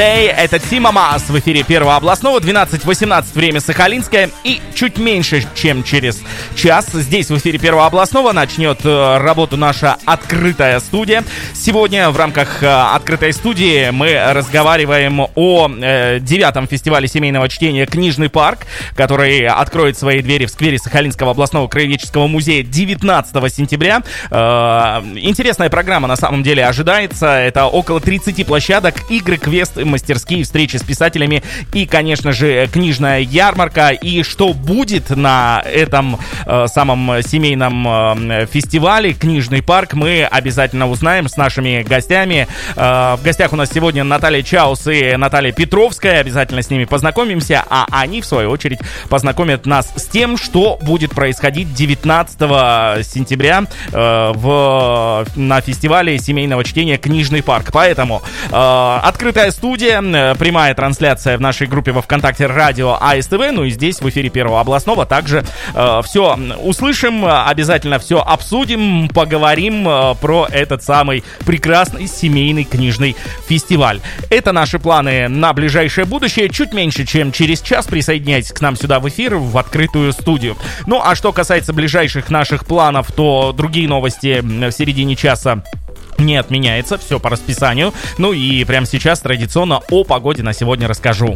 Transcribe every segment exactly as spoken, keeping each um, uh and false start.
Эй, это Тима Маас в эфире Первого областного, двенадцать восемнадцать, время Сахалинское. И чуть меньше, чем через час, здесь в эфире Первого областного начнет э, работу наша открытая студия. Сегодня в рамках э, открытой студии мы разговариваем о э, девятом фестивале семейного чтения «Книжный парк», который откроет свои двери в сквере Сахалинского областного краеведческого музея девятнадцатого сентября. Э, интересная программа на самом деле ожидается. Это около тридцати площадок, игры, квесты, мастерские, встречи с писателями и, конечно же, книжная ярмарка. И что будет на этом э, самом семейном э, фестивале «Книжный парк», мы обязательно узнаем с нашими гостями. Э, в гостях у нас сегодня Наталья Чаус и Наталья Петровская. Обязательно с ними познакомимся, а они, в свою очередь, познакомят нас с тем, что будет происходить девятнадцатого сентября э, в, на фестивале семейного чтения «Книжный парк». Поэтому э, открытая студия, прямая трансляция в нашей группе во ВКонтакте «Радио АСТВ», ну и здесь в эфире Первого областного также э, все услышим, обязательно все обсудим, поговорим э, про этот самый прекрасный семейный книжный фестиваль. Это наши планы на ближайшее будущее. Чуть меньше, чем через час присоединяйтесь к нам сюда в эфир, в открытую студию. Ну а что касается ближайших наших планов, то другие новости в середине часа не отменяется, все по расписанию. Ну и прямо сейчас традиционно о погоде на сегодня расскажу.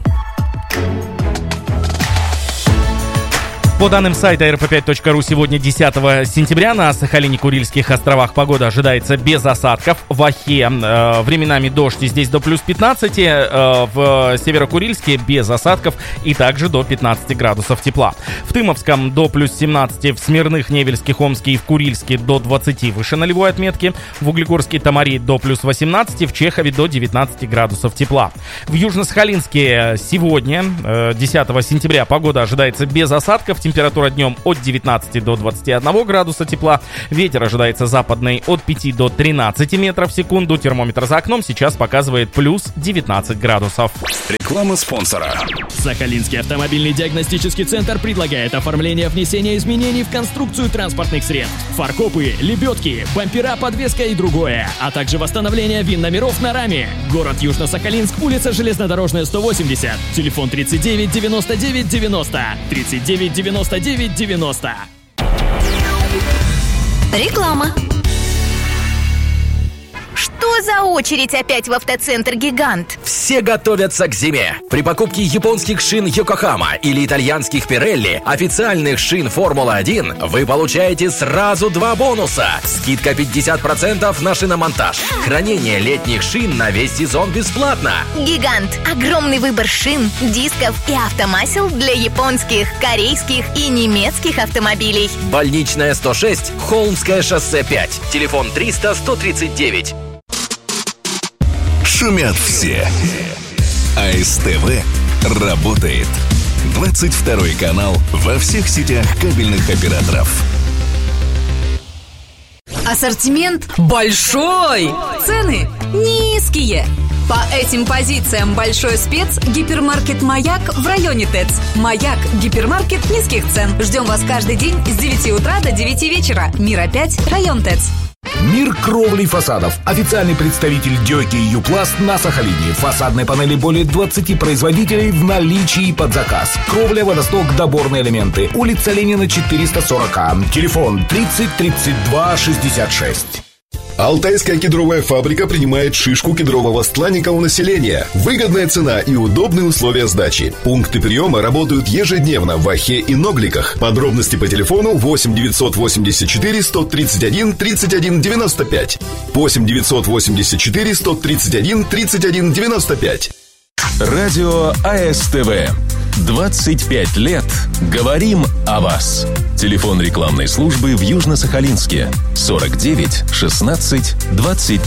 По данным сайта эр пэ пять точка ру, сегодня десятого сентября на Сахалине, Курильских островах погода ожидается без осадков. В Ахе э, временами дождь, и здесь до плюс пятнадцати. Э, в Северо-Курильске без осадков и также до пятнадцати градусов тепла. В Тымовском до плюс семнадцати, в Смирных, Невельских, Омске и в Курильске до двадцати выше нулевой отметки. В Углегорске, Тамари до плюс восемнадцати, в Чехове до девятнадцати градусов тепла. В Южно-Сахалинске сегодня, э, десятого сентября, погода ожидается без осадков. Температура днем от девятнадцати до двадцати одного градуса тепла. Ветер ожидается западный от пяти до тринадцати метров в секунду. Термометр за окном сейчас показывает плюс девятнадцать градусов. Реклама спонсора. Сахалинский автомобильный диагностический центр предлагает оформление внесения изменений в конструкцию транспортных средств. Фаркопы, лебедки, бампера, подвеска и другое. А также восстановление ВИН-номеров на раме. Город Южно-Сахалинск, улица Железнодорожная, сто восемьдесят. Телефон тридцать девять девяносто девять девяносто. тридцать девять девяносто девять девяносто. Реклама. Что за очередь опять в автоцентр «Гигант»? Все готовятся к зиме. При покупке японских шин Йокохама или итальянских Пирелли, официальных шин Формула один, вы получаете сразу два бонуса. Скидка пятьдесят процентов на шиномонтаж. Хранение летних шин на весь сезон бесплатно. «Гигант» — огромный выбор шин, дисков и автомасел для японских, корейских и немецких автомобилей. Больничная сто шесть, Холмское шоссе пять. Телефон триста сто тридцать девять. Шумят все. АСТВ работает. двадцать второй канал во всех сетях кабельных операторов. Ассортимент большой, цены низкие. По этим позициям большой спец – гипермаркет «Маяк» в районе ТЭЦ. «Маяк» – гипермаркет низких цен. Ждем вас каждый день с девяти утра до девяти вечера. Мира пять, район ТЭЦ. Мир кровли фасадов. Официальный представитель Дёки и Юпласт на Сахалине. Фасадные панели более двадцати производителей в наличии под заказ. Кровля, водосток, доборные элементы. Улица Ленина, четыреста сорок А. Телефон тридцать тридцать два шестьдесят шесть. Алтайская кедровая фабрика принимает шишку кедрового стланника у населения. Выгодная цена и удобные условия сдачи. Пункты приема работают ежедневно в Ахе и Ногликах. Подробности по телефону восемь девятьсот восемьдесят четыре сто тридцать один тридцать один девяносто пять. восемь девятьсот восемьдесят четыре сто тридцать один тридцать один девяносто пять. Радио АСТВ. двадцать пять лет. Говорим о вас. Телефон рекламной службы в Южно-Сахалинске сорок девять шестнадцать двадцать